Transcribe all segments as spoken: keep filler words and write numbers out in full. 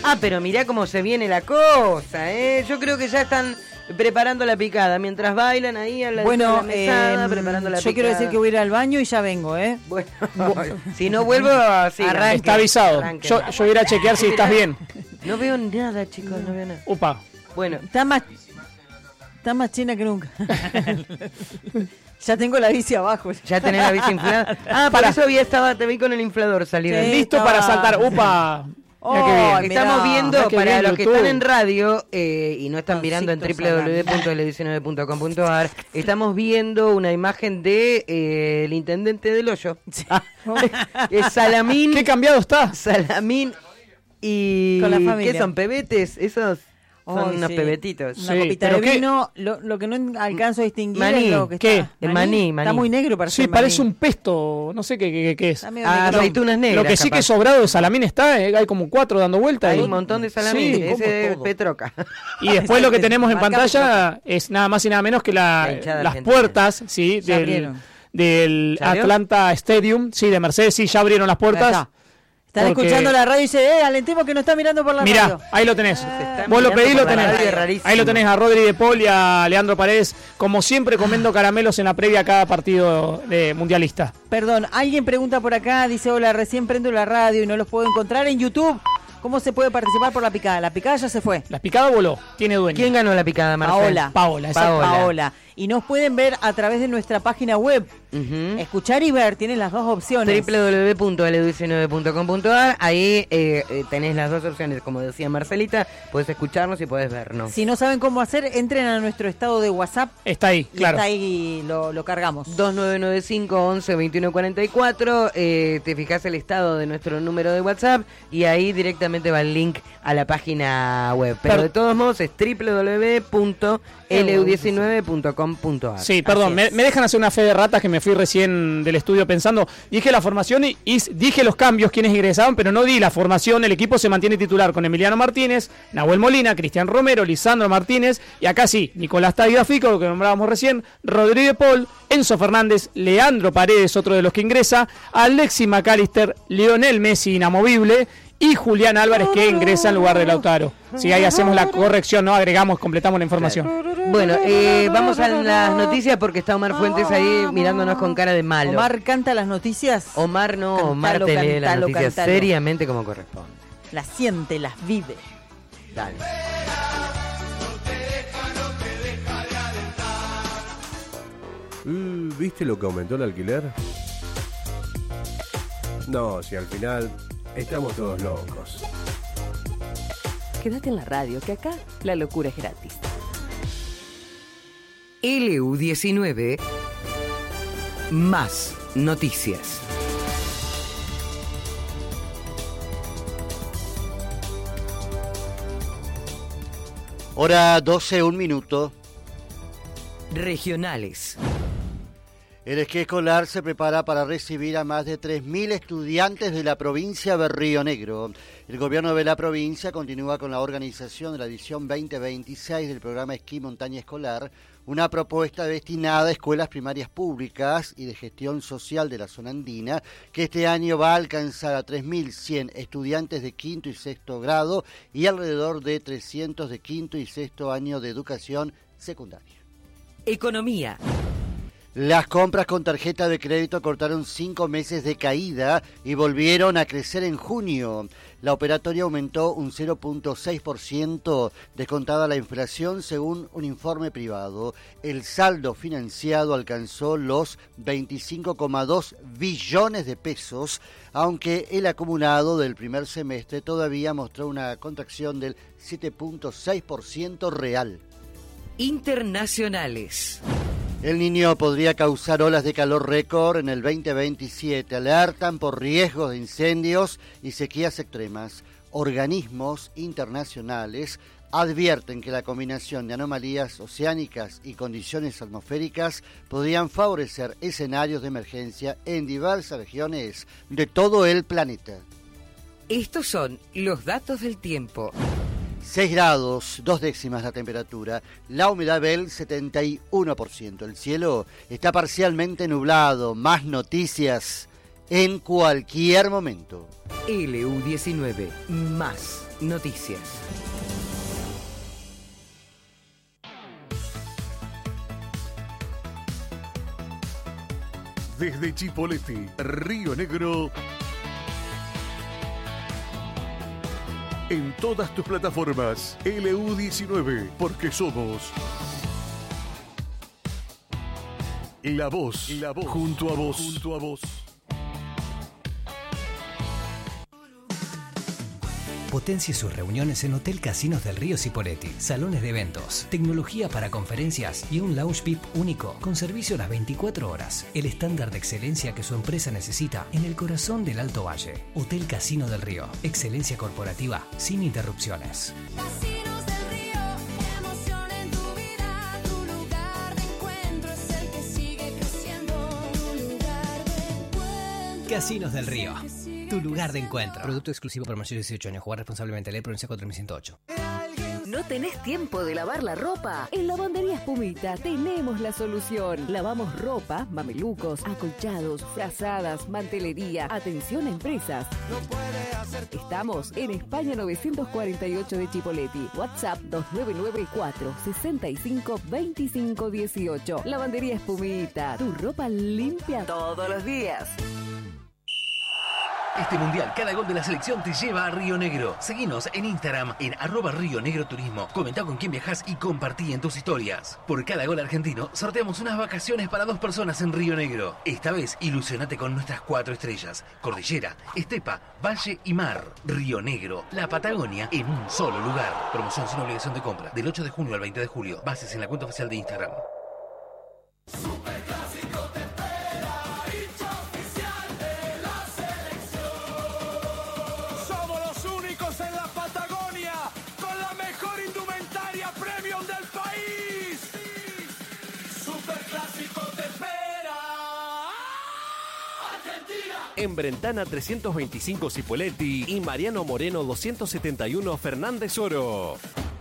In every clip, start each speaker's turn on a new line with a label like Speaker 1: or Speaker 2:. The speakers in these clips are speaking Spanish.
Speaker 1: Ah, pero mirá cómo se viene la cosa, ¿eh? Yo creo que ya están preparando la picada, mientras bailan ahí a la,
Speaker 2: bueno,
Speaker 1: a la mesada,
Speaker 2: eh,
Speaker 1: preparando la
Speaker 2: yo
Speaker 1: picada.
Speaker 2: Yo quiero decir que voy a ir al baño y ya vengo, ¿eh?
Speaker 1: Bueno, si no vuelvo, sí,
Speaker 3: arranque, está avisado. Arranque. Yo, yo iré a chequear si estás bien.
Speaker 1: No veo nada, chicos, no veo nada.
Speaker 3: Upa.
Speaker 1: Bueno.
Speaker 2: Está más, está más china que nunca. Ya tengo la bici abajo.
Speaker 1: Ya tenés la bici inflada. Ah, para eso había estado, te vi con el inflador salir.
Speaker 3: Sí, listo estaba... para saltar. Upa.
Speaker 1: Oh, bien. Estamos viendo, para los que están en radio eh, y no están mirando en doble u doble u doble u punto ele diecinueve punto com punto a r, estamos viendo una imagen de eh, el intendente del Hoyo. Sí. Es Salamín.
Speaker 3: ¿Qué cambiado está?
Speaker 1: Salamín y...
Speaker 2: Con la familia.
Speaker 1: ¿Qué son, pebetes? Esos... Son oh, unos sí. pebetitos.
Speaker 2: Una sí, copita de vino. Lo, lo que no alcanzo a distinguir
Speaker 1: maní.
Speaker 2: es lo que
Speaker 3: ¿Qué?
Speaker 2: está.
Speaker 1: El maní, maní.
Speaker 2: Está muy negro para
Speaker 3: Sí,
Speaker 2: ser
Speaker 3: parece
Speaker 2: maní.
Speaker 3: un pesto. No sé qué, qué, qué es.
Speaker 1: Ah, aceitunas negras.
Speaker 3: Lo que sí
Speaker 1: capaz.
Speaker 3: que sobrado de salamín está, eh, hay como cuatro dando vueltas.
Speaker 1: Hay
Speaker 3: y...
Speaker 1: un montón de salamín.
Speaker 3: Sí,
Speaker 1: ese es Petroca.
Speaker 3: Y después lo que tenemos en pantalla es nada más y nada menos que la,
Speaker 1: la
Speaker 3: las puertas, sí, del, del Atlanta Stadium, sí, de Mercedes, sí, ya abrieron las puertas.
Speaker 2: Están porque... escuchando la radio y dice, eh, alentemos que no está mirando por la
Speaker 3: Mirá,
Speaker 2: radio.
Speaker 3: Mirá, ahí lo tenés. Vos lo pedís, lo tenés. Ahí lo tenés a Rodri de Paul y a Leandro Paredes, como siempre comiendo caramelos en la previa a cada partido de mundialista.
Speaker 2: Perdón, alguien pregunta por acá, dice, hola, recién prendo la radio y no los puedo encontrar en YouTube. ¿Cómo se puede participar por la picada? La picada ya se fue.
Speaker 3: La picada voló, tiene dueño.
Speaker 1: ¿Quién ganó la picada, Marcelo?
Speaker 2: Paola.
Speaker 3: Paola,
Speaker 2: Paola. Paola. Y nos pueden ver a través de nuestra página web. Uh-huh. Escuchar y ver, tienen las dos opciones.
Speaker 1: doble u doble u doble u punto ele diecinueve punto com punto a r. Ahí eh, eh, tenés las dos opciones, como decía Marcelita, podés escucharnos y podés vernos.
Speaker 2: Si no saben cómo hacer, entren a nuestro estado de WhatsApp.
Speaker 3: Está ahí, claro.
Speaker 2: Está ahí, lo, lo cargamos.
Speaker 1: dos nueve nueve cinco once veintiuno cuarenta y cuatro, eh, te fijás el estado de nuestro número de WhatsApp y ahí directamente va el link a la página web. Pero, Pero de todos modos es doble u doble u doble u punto ele u diecinueve punto com punto a r.
Speaker 3: Sí, perdón, me, me dejan hacer una fe de ratas que me fui recién del estudio pensando. Dije la formación y, y dije los cambios, quienes ingresaban, pero no di la formación. El equipo se mantiene titular con Emiliano Martínez, Nahuel Molina, Cristian Romero, Lisandro Martínez y acá sí, Nicolás Tagliafico, lo que nombrábamos recién, Rodri de Paul, Enzo Fernández, Leandro Paredes, otro de los que ingresa, Alexis McAllister, Lionel Messi inamovible y Julián Álvarez que ingresa en lugar de Lautaro. Si ahí hacemos la corrección, no agregamos, completamos la información.
Speaker 1: Claro. Bueno, eh, vamos a las noticias porque está Omar Fuentes ahí mirándonos con cara de malo.
Speaker 2: ¿Omar canta las noticias?
Speaker 1: Omar no, cantalo, Omar te lee las noticias cantalo. seriamente como corresponde.
Speaker 2: Las siente, las vive.
Speaker 1: Dale.
Speaker 4: Uh, ¿Viste lo que aumentó el alquiler? No, si al final estamos todos locos.
Speaker 5: Quédate en la radio, que acá la locura es gratis.
Speaker 6: ele u diecinueve más noticias.
Speaker 7: Hora doce, un minuto.
Speaker 6: Regionales.
Speaker 7: El esquí escolar se prepara para recibir a más de tres mil estudiantes de la provincia de Río Negro. El gobierno de la provincia continúa con la organización de la edición veinte veintiséis del programa Esquí Montaña Escolar, una propuesta destinada a escuelas primarias públicas y de gestión social de la zona andina, que este año va a alcanzar a tres mil cien estudiantes de quinto y sexto grado y alrededor de trescientos de quinto y sexto año de educación secundaria.
Speaker 6: Economía.
Speaker 7: Las compras con tarjeta de crédito cortaron cinco meses de caída y volvieron a crecer en junio. La operatoria aumentó un cero punto seis por ciento descontada la inflación según un informe privado. El saldo financiado alcanzó los veinticinco coma dos billones de pesos, aunque el acumulado del primer semestre todavía mostró una contracción del siete punto seis por ciento real.
Speaker 6: Internacionales.
Speaker 7: El Niño podría causar olas de calor récord en el veinte veintisiete. Alertan por riesgos de incendios y sequías extremas. Organismos internacionales advierten que la combinación de anomalías oceánicas y condiciones atmosféricas podrían favorecer escenarios de emergencia en diversas regiones de todo el planeta.
Speaker 6: Estos son los datos del tiempo.
Speaker 7: seis grados, dos décimas la temperatura, la humedad del setenta y uno por ciento. El cielo está parcialmente nublado. Más noticias en cualquier momento.
Speaker 6: L U diecinueve, más noticias.
Speaker 8: Desde Chipoleti, Río Negro, en todas tus plataformas, L U diecinueve, porque somos la voz, la voz, junto a vos, junto a vos.
Speaker 9: Potencie sus reuniones en Hotel Casinos del Río Cipolletti. Salones de eventos, tecnología para conferencias y un lounge V I P único con servicio a las veinticuatro horas. El estándar de excelencia que su empresa necesita en el corazón del Alto Valle. Hotel Casino del Río. Excelencia corporativa sin interrupciones.
Speaker 10: Casinos del Río, emoción en tu vida. Tu lugar de encuentro es el que sigue creciendo. Tu lugar de encuentro.
Speaker 9: Casinos del Río. Tu lugar de encuentro. Producto exclusivo para mayores de dieciocho años. Jugar responsablemente. Ley provincia cuatro mil ciento ocho.
Speaker 5: ¿No tenés tiempo de lavar la ropa? En Lavandería Espumita tenemos la solución. Lavamos ropa, mamelucos, acolchados, frazadas, mantelería. Atención a empresas. Estamos en España novecientos cuarenta y ocho de Chipolletti. WhatsApp dos nueve nueve cuatro seis cinco dos cinco uno ocho. Lavandería Espumita. Tu ropa limpia todos los días.
Speaker 11: Este mundial, cada gol de la selección te lleva a Río Negro. Seguinos en Instagram en arroba Río Negro Turismo. Comentá con quién viajás y compartí en tus historias. Por cada gol argentino, sorteamos unas vacaciones para dos personas en Río Negro. Esta vez, ilusionate con nuestras cuatro estrellas. Cordillera, estepa, valle y mar. Río Negro, la Patagonia en un solo lugar. Promoción sin obligación de compra. Del ocho de junio al veinte de julio. Bases en la cuenta oficial de Instagram.
Speaker 12: En Brentana trescientos veinticinco Cipolletti y Mariano Moreno doscientos setenta y uno Fernández Oro.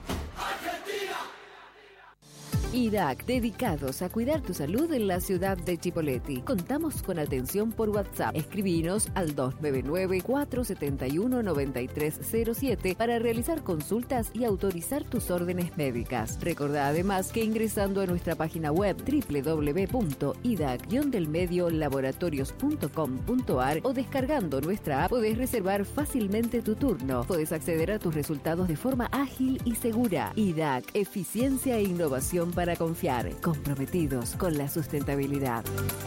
Speaker 5: I D A C, dedicados a cuidar tu salud en la ciudad de Chipolletti. Contamos con atención por WhatsApp. Escribinos al dos nueve nueve cuatro siete uno nueve tres cero siete para realizar consultas y autorizar tus órdenes médicas. Recordá además que ingresando a nuestra página web doble u doble u doble u punto i d a c del medio laboratorios punto com punto a r o descargando nuestra app podés reservar fácilmente tu turno. Podés acceder a tus resultados de forma ágil y segura. I D A C, eficiencia e innovación para Para confiar, comprometidos con la sustentabilidad.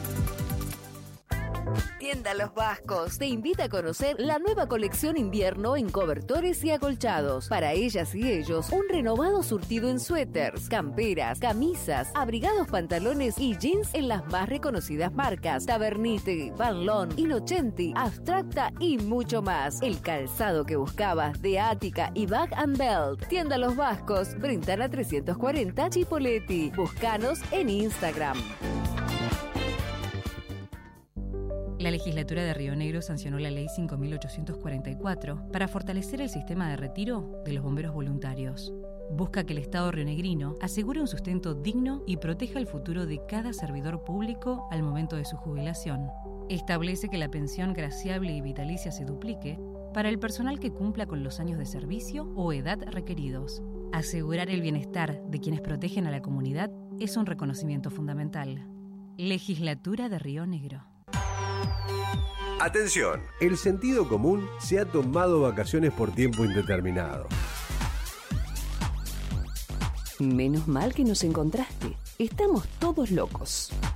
Speaker 5: Tienda Los Vascos te invita a conocer la nueva colección invierno en cobertores y acolchados. Para ellas y ellos, un renovado surtido en suéteres, camperas, camisas, abrigados, pantalones y jeans en las más reconocidas marcas: Tavernite, Van Loon, Innocenti, Abstracta y mucho más. El calzado que buscabas de Ática y Bag and Belt. Tienda Los Vascos, Brentana trescientos cuarenta, Chipolletti. Búscanos en Instagram.
Speaker 13: La legislatura de Río Negro sancionó la Ley cinco mil ochocientos cuarenta y cuatro para fortalecer el sistema de retiro de los bomberos voluntarios. Busca que el Estado rionegrino asegure un sustento digno y proteja el futuro de cada servidor público al momento de su jubilación. Establece que la pensión graciable y vitalicia se duplique para el personal que cumpla con los años de servicio o edad requeridos. Asegurar el bienestar de quienes protegen a la comunidad es un reconocimiento fundamental. Legislatura de Río Negro.
Speaker 4: Atención, el sentido común se ha tomado vacaciones por tiempo indeterminado.
Speaker 5: Menos mal que nos encontraste. Estamos todos locos.